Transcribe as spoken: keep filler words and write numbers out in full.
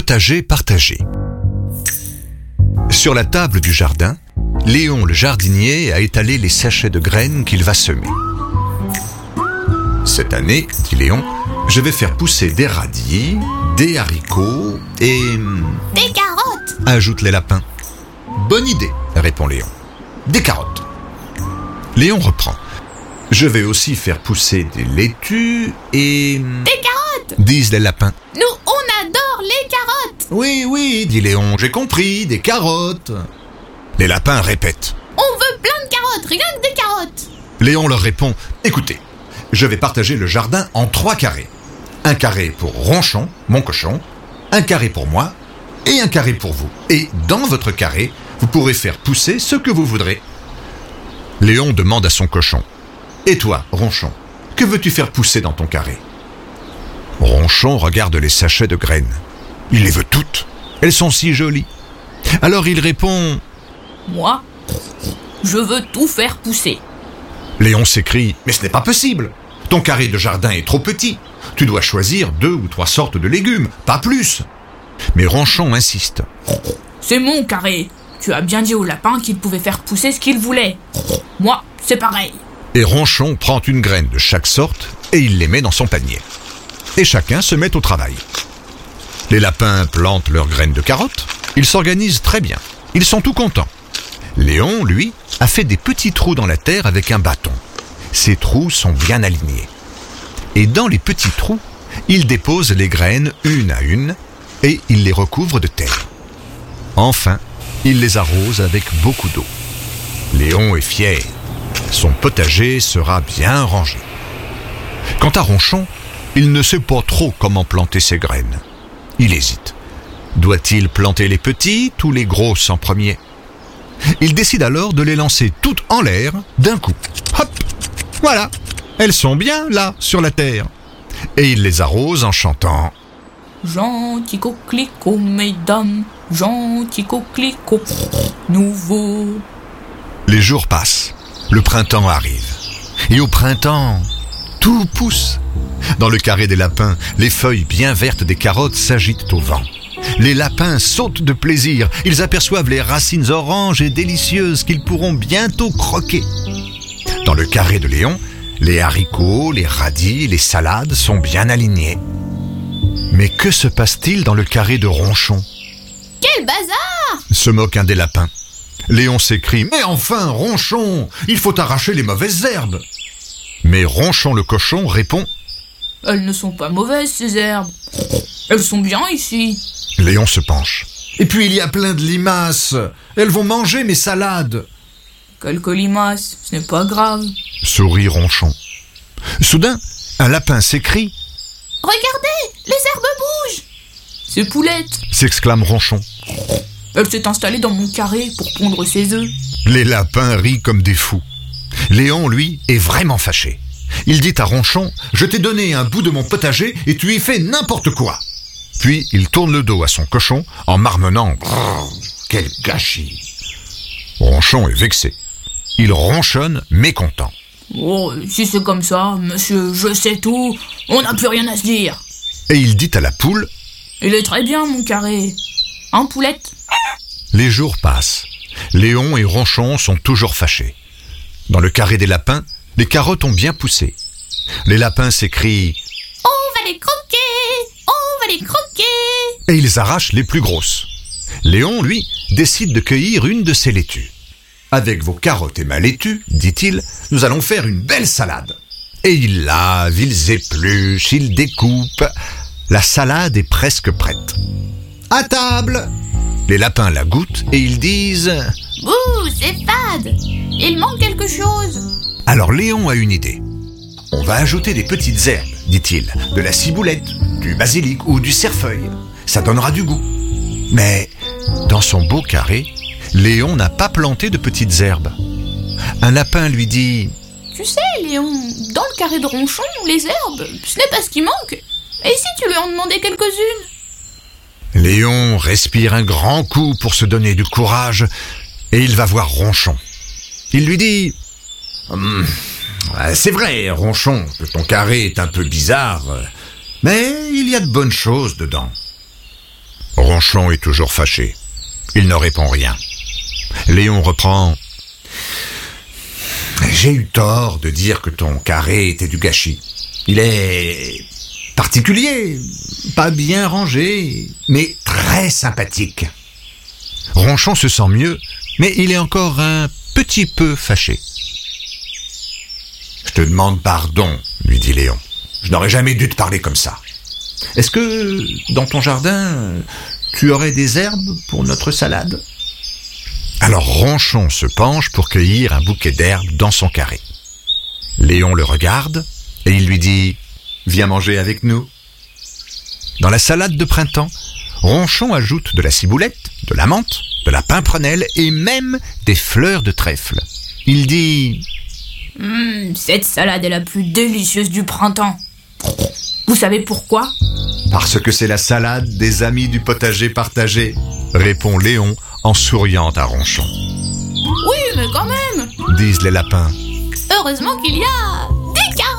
potager partagé. Sur la table du jardin, Léon le jardinier a étalé les sachets de graines qu'il va semer. Cette année, dit Léon, je vais faire pousser des radis, des haricots et... Des carottes, ajoutent les lapins. Bonne idée, répond Léon. Des carottes. Léon reprend. Je vais aussi faire pousser des laitues et... Des carottes, disent les lapins. nous on adore les carottes. Oui, oui, dit Léon, j'ai compris, des carottes. Les lapins répètent. On veut plein de carottes, rien que des carottes. Léon leur répond, écoutez, je vais partager le jardin en trois carrés. Un carré pour Ronchon, mon cochon, un carré pour moi et un carré pour vous. Et dans votre carré, vous pourrez faire pousser ce que vous voudrez. Léon demande à son cochon. Et toi, Ronchon, que veux-tu faire pousser dans ton carré? Ronchon regarde les sachets de graines. Il les veut toutes. Elles sont si jolies. Alors il répond... Moi, je veux tout faire pousser. Léon s'écrie, mais ce n'est pas possible. Ton carré de jardin est trop petit. Tu dois choisir deux ou trois sortes de légumes, pas plus. Mais Ronchon insiste. C'est mon carré. Tu as bien dit aux lapins qu'ils pouvaient faire pousser ce qu'ils voulaient. Moi, c'est pareil. Et Ronchon prend une graine de chaque sorte et il les met dans son panier. Et chacun se met au travail. Les lapins plantent leurs graines de carottes. Ils s'organisent très bien. Ils sont tout contents. Léon, lui, a fait des petits trous dans la terre avec un bâton. Ces trous sont bien alignés. Et dans les petits trous, il dépose les graines une à une et il les recouvre de terre. Enfin, il les arrose avec beaucoup d'eau. Léon est fier. Son potager sera bien rangé. Quant à Ronchon, il ne sait pas trop comment planter ses graines. Il hésite. Doit-il planter les petites ou les grosses en premier? Il décide alors de les lancer toutes en l'air d'un coup. Hop! Voilà! Elles sont bien là, sur la terre. Et il les arrose en chantant. Gentil coquelicot, mesdames, gentil coquelicot, nouveau. Les jours passent. Le printemps arrive. Et au printemps, tout pousse. Dans le carré des lapins, les feuilles bien vertes des carottes s'agitent au vent. Les lapins sautent de plaisir. Ils aperçoivent les racines oranges et délicieuses qu'ils pourront bientôt croquer. Dans le carré de Léon, les haricots, les radis, les salades sont bien alignés. Mais que se passe-t-il dans le carré de Ronchon? Quel bazar! Se moque un des lapins. Léon s'écrie « Mais enfin, Ronchon, il faut arracher les mauvaises herbes !» Mais Ronchon le cochon répond « Elles ne sont pas mauvaises, ces herbes. Elles sont bien ici. » Léon se penche. « Et puis il y a plein de limaces. Elles vont manger mes salades. » Quelques limaces, ce n'est pas grave. Sourit Ronchon. Soudain, un lapin s'écrie « Regardez, les herbes bougent !»« C'est Poulette !» s'exclame Ronchon. Elle s'est installée dans mon carré pour pondre ses œufs. Les lapins rient comme des fous. Léon, lui, est vraiment fâché. Il dit à Ronchon « Je t'ai donné un bout de mon potager et tu y fais n'importe quoi !» Puis il tourne le dos à son cochon en marmonnant « Quel gâchis !» Ronchon est vexé. Il ronchonne, mécontent. « Oh, si c'est comme ça, monsieur, je sais tout, on n'a plus rien à se dire. » Et il dit à la poule « Il est très bien, mon carré. Hein, Poulette ?» Les jours passent. Léon et Ronchon sont toujours fâchés. Dans le carré des lapins, les carottes ont bien poussé. Les lapins s'écrient « On va les croquer! On va les croquer !» Et ils arrachent les plus grosses. Léon, lui, décide de cueillir une de ces laitues. « Avec vos carottes et ma laitue, dit-il, nous allons faire une belle salade. » Et il lave, ils épluchent, ils découpent. La salade est presque prête. « À table !» Les lapins la goûtent et ils disent « Bouh, c'est fade! Il manque quelque chose !» Alors Léon a une idée. « On va ajouter des petites herbes, dit-il, de la ciboulette, du basilic ou du cerfeuil. Ça donnera du goût. » Mais dans son beau carré, Léon n'a pas planté de petites herbes. Un lapin lui dit « Tu sais, Léon, dans le carré de Ronchon, les herbes, ce n'est pas ce qui manque. Et si tu lui en demandais quelques-unes ?» Léon respire un grand coup pour se donner du courage et il va voir Ronchon. Il lui dit hum, « C'est vrai, Ronchon, que ton carré est un peu bizarre, mais il y a de bonnes choses dedans. » Ronchon est toujours fâché. Il ne répond rien. Léon reprend. J'ai eu tort de dire que ton carré était du gâchis. Il est particulier, pas bien rangé, mais très sympathique. Ronchon se sent mieux, mais il est encore un petit peu fâché. Je te demande pardon, lui dit Léon. Je n'aurais jamais dû te parler comme ça. Est-ce que, dans ton jardin, tu aurais des herbes pour notre salade ? Alors Ronchon se penche pour cueillir un bouquet d'herbes dans son carré. Léon le regarde et il lui dit « Viens manger avec nous ». Dans la salade de printemps, Ronchon ajoute de la ciboulette, de la menthe, de la pimprenelle et même des fleurs de trèfle. Il dit Mmh, cette salade est la plus délicieuse du printemps. Vous savez pourquoi ? Parce que c'est la salade des amis du potager partagé, répond Léon en souriant à Ronchon. Oui, mais quand même, Disent les lapins. heureusement qu'il y a